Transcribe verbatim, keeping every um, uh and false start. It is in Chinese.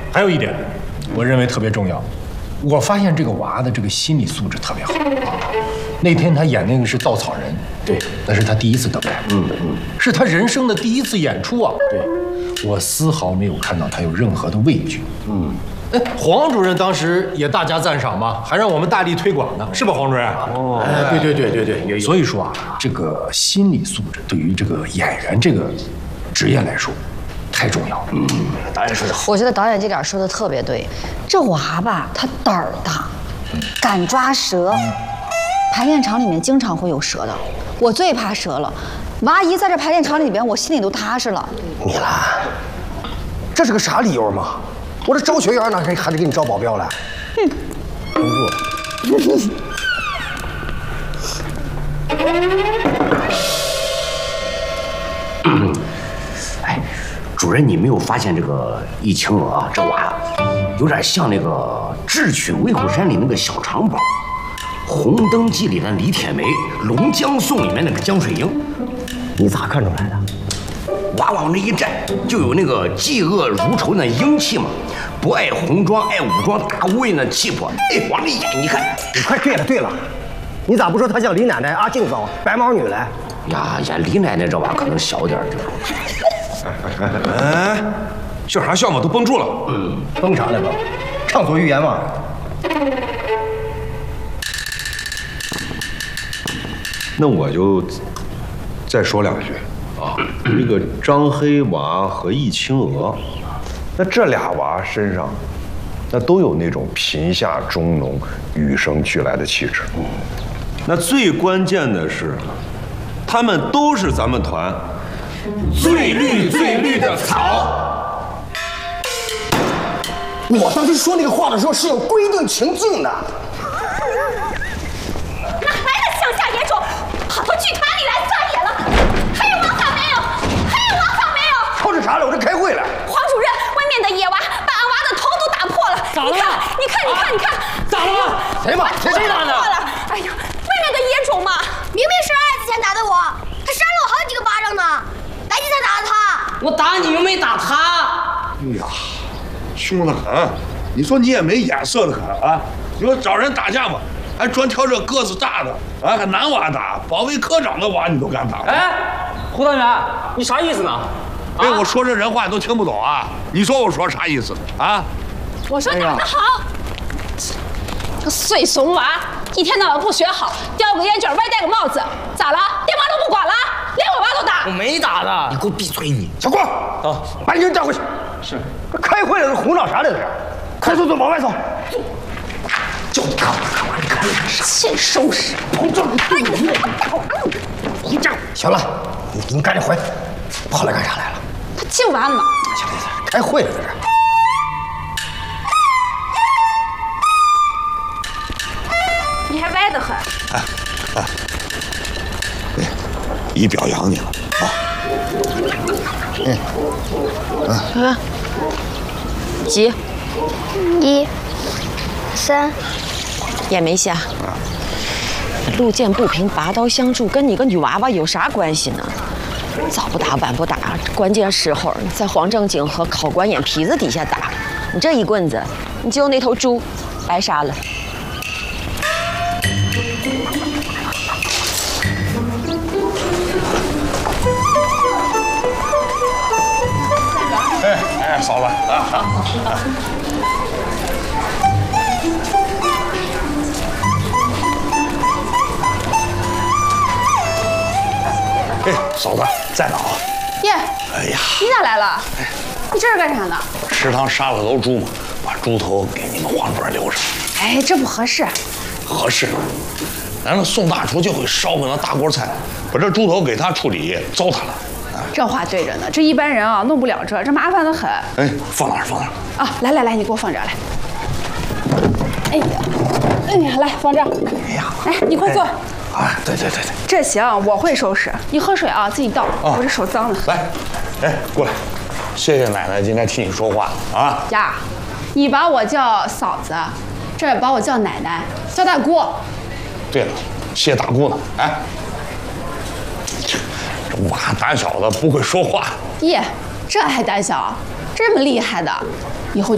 还有一点，我认为特别重要。我发现这个娃的这个心理素质特别好。那天他演那个是稻草人， 对， 那是他第一次登台， 嗯嗯， 是他人生的第一次演出啊。 对， 我丝毫没有看到他有任何的畏惧。 嗯。 哎，黄主任当时也大加赞赏嘛，还让我们大力推广呢，是吧，黄主任？ 哦，哎，对对对对对，也有。 所以说啊，这个心理素质对于这个演员这个职业来说，太重要了。嗯， 导演说的好。 我觉得导演这点说的特别对，这娃吧，他胆儿大，敢抓蛇，排练场里面经常会有蛇的，我最怕蛇了。娃一在这排练场里边，我心里都踏实了。 米兰，这是个啥理由嘛？ 我这招学员呢，还还得给你招保镖了。 哼， 工作。 哎，主任，你没有发现这个易晴娥啊，这娃有点像那个《智取威虎山》里那个小长宝，《红灯记》里的李铁梅，《龙江颂》里面那个江水英。 你咋看出来的？ 娃往那一站，就有那个嫉恶如仇那英气嘛，不爱红装爱武装大无畏那气魄。哎，往这一演，你看， 你快对了对了，你咋不说她像李奶奶、阿庆嫂、白毛女嘞？ 呀，演李奶奶这娃可能小点这种。哎，笑啥笑嘛，都绷住了。 嗯，绷啥来吧？畅所欲言嘛。 那我就再说两句。 啊，这个张黑娃和易青娥，那这俩娃身上，那都有那种贫下中农、与生俱来的气质。嗯，那最关键的是，他们都是咱们团最绿最绿的草。 我当时说那个话的时候是有规定情境的。 哪来的乡下野种，跑到剧团里来撒野了？ 啥了？我这开会了。 黄主任，外面的野娃把俺娃的头都打破了。 咋了？ 你看，你看，你看，你看， 咋了？ 谁嘛？谁谁打的？ 哎呀，外面的野种嘛， 明明是儿子先打的我，他扇了我好几个巴掌呢。哪天才打的他？ 我打你又没打他。 哎呀，凶得很！你说你也没眼色的很啊！你说找人打架嘛，还专挑这个子大的，啊，还男娃打，保卫科长的娃你都敢打？ 哎，胡导员，你啥意思呢？ 哎，我说这人话你都听不懂啊！你说我说啥意思啊？ 我说打得好，这个碎怂娃，一天到晚不学好，叼个烟卷，歪戴个帽子，咋了？爹妈都不管了，连我娃都打？ 我没打的， 你给我闭嘴！你小郭啊，把你人叫回去。是，开会了，胡闹啥来着？快走走，往外走。就你看，看我，你看你欠收拾！ 同志，你这行了，你你赶紧回，跑来干啥来了？ 他净完了吗？ 行了行了，开会了在这儿。 你还歪得很。 哎哎，对，姨表扬你了啊。 嗯。嗯。几？ 一、三。 也没下。路见不平，拔刀相助，跟你个女娃娃有啥关系呢？ 早不打晚不打，关键时候在黄正经和考官眼皮子底下打，你这一棍子，你就那头猪白杀了。 哎哎，嫂子啊！哎，嫂子在呢啊！ 耶！ 哎呀， 你咋来了？你这是干啥呢？ 食堂杀了头猪嘛，把猪头给你们黄主任留着。 哎，这不合适。 合适。咱那宋大厨就会烧个那大锅菜，把这猪头给他处理，糟蹋了。 这话对着呢，这一般人啊弄不了这，这麻烦的很。 哎，放哪儿放哪儿？ 啊，来来来，你给我放这儿来。哎呀，哎呀，来放这儿。 哎呀， 来，你快坐。 啊，对对对对， 这行，我会收拾。你喝水啊，自己倒。我这手脏了。 来，哎，过来，谢谢奶奶今天替你说话啊。 呀，你把我叫嫂子，这把我叫奶奶，叫大姑。 对了，谢大姑呢。哎，这娃胆小的不会说话。 耶，这还胆小？这么厉害的，以后